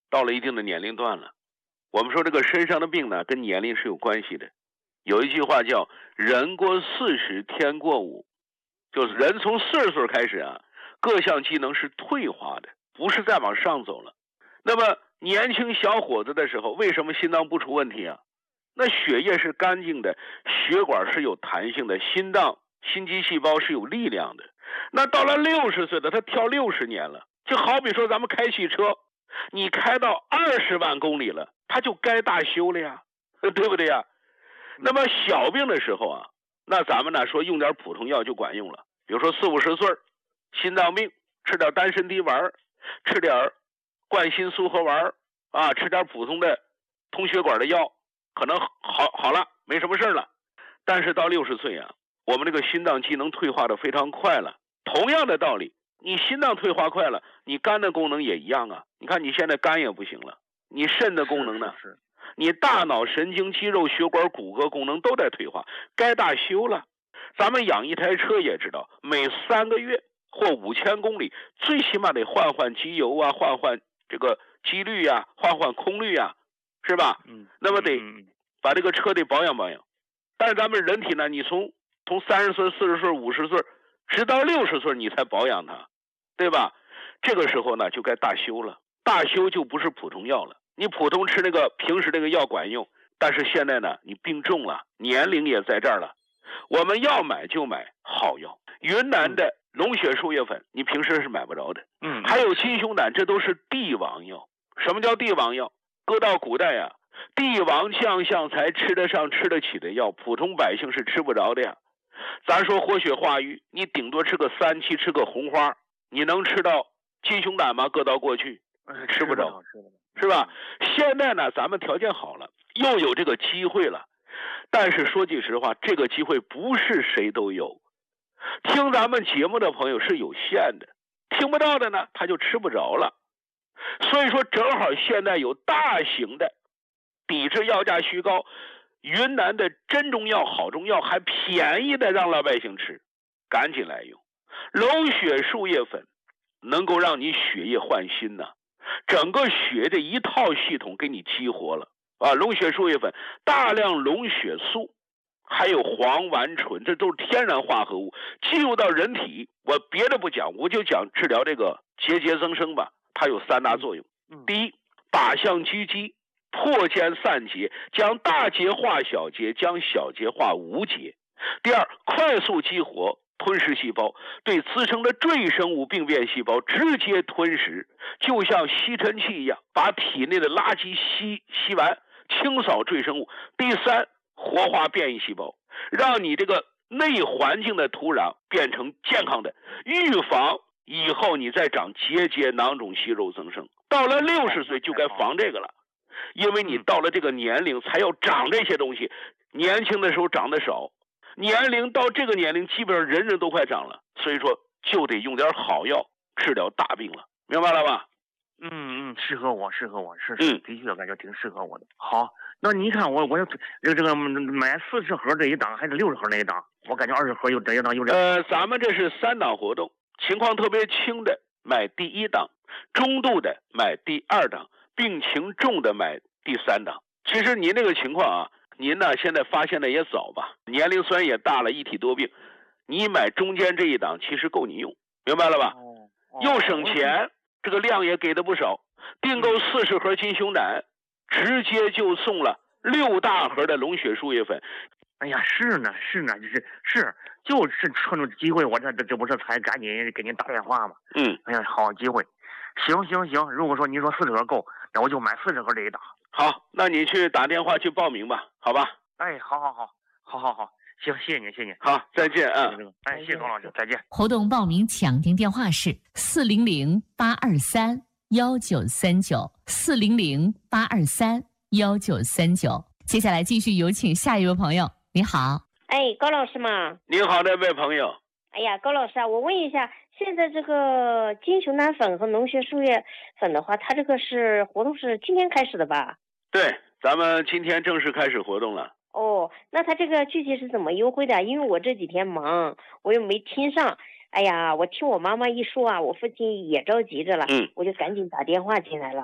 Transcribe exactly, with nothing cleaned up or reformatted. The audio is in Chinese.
到了一定的年龄段了。我们说这个身上的病呢，跟年龄是有关系的。有一句话叫人过四十天过五，就是人从四十岁开始啊，各项机能是退化的，不是再往上走了。那么年轻小伙子的时候，为什么心脏不出问题啊？那血液是干净的，血管是有弹性的，心脏心肌细胞是有力量的。那到了六十岁的，他跳六十年了，就好比说咱们开汽车，你开到二十万公里了，他就该大修了呀，对不对呀？那么小病的时候啊，那咱们呢说用点普通药就管用了。比如说四五十岁心脏病，吃点丹参滴丸，吃点冠心苏合丸啊，吃点普通的通血管的药，可能好好了，没什么事了。但是到六十岁啊，我们这个心脏机能退化的非常快了。同样的道理，你心脏退化快了，你肝的功能也一样啊。你看你现在肝也不行了，你肾的功能呢？ 是是是， 你大脑、神经、肌肉、血管、骨骼功能都在退化，该大修了。咱们养一台车也知道，每三个月或五千公里，最起码得换换机油啊，换换这个机滤啊，换换空滤啊，是吧？ 嗯， 那么得把这个车得保养保养。但是咱们人体呢，你从从三十岁、四十岁、五十岁，直到六十岁你才保养它，对吧？这个时候呢，就该大修了。大修就不是普通药了。你普通吃那个平时那个药管用，但是现在呢，你病重了，年龄也在这儿了，我们要买就买好药。云南的龙血树叶粉，你平时是买不着的。 嗯， 还有金熊胆，这都是帝王药。什么叫帝王药？搁到古代呀、啊，帝王将相才吃得上、吃得起的药，普通百姓是吃不着的呀。咱说活血化瘀，你顶多吃个三七，吃个红花，你能吃到金熊胆吗？搁到过去，吃不着。是吧？现在呢，咱们条件好了，又有这个机会了。但是说句实话，这个机会不是谁都有。听咱们节目的朋友是有限的，听不到的呢，他就吃不着了。所以说，正好现在有大型的抵制药价虚高，云南的真中药、好中药还便宜的让老百姓吃，赶紧来用龙血树叶粉，能够让你血液换新呢、啊。整个血的一套系统给你激活了啊！龙血树叶粉大量龙血素，还有黄烷醇，这都是天然化合物，进入到人体。我别的不讲，我就讲治疗这个结节增生吧。它有三大作用：第一，靶向狙击，破坚散结，将大结化小结，将小结化无结；第二，快速激活吞噬细胞，对滋生的赘生物病变细胞直接吞噬，就像吸尘器一样，把体内的垃圾吸吸完，清扫赘生物。第三，活化变异细胞，让你这个内环境的土壤变成健康的，预防以后你再长结节、囊肿、息肉增生。到了六十岁就该防这个了，因为你到了这个年龄才要长这些东西，年轻的时候长得少。年龄到这个年龄，基本上人人都快长了，所以说就得用点好药治疗大病了，明白了吧？ 嗯嗯，适合我，适合我，是是，的确感觉挺适合我的。好，那你看我我这个这个买四十盒这一档，还是六十盒那一档？我感觉二十盒有这一档有点。 呃，咱们这是三档活动，情况特别轻的买第一档，中度的买第二档，病情重的买第三档。其实您这个情况啊。您呢，现在发现的也早吧？年龄虽然也大了，一体多病，你买中间这一档其实够你用，明白了吧？ 哦哦、 又省钱，这个量也给的不少。订购四十盒金熊胆，直接就送了六大盒的龙血树叶粉。 哎呀，是呢，是呢，就是是，就是趁着机会，我这这这不是才赶紧给您打电话吗？ 嗯， 哎呀，好机会。行行行，如果说您说四十盒够，那我就买四十盒这一档。 好，那你去打电话去报名吧，好吧？ 哎，好好好，好好好，行，谢谢您，谢谢您。 好，再见啊！ 嗯、哎，谢谢高老师，再见。 活动报名抢订电话是四零零八二三幺九三九四零零八二三幺九三九。接下来继续有请下一位朋友，你好。 哎，高老师吗？ 你好，那位朋友。 哎呀，高老师啊，我问一下，现在这个金熊胆粉和龙血树叶粉的话，它这个是活动是今天开始的吧？ 对，咱们今天正式开始活动了。 哦，那它这个具体是怎么优惠的？因为我这几天忙，我又没听上。哎呀，我听我妈妈一说啊，我父亲也着急着了， 嗯， 我就赶紧打电话进来了。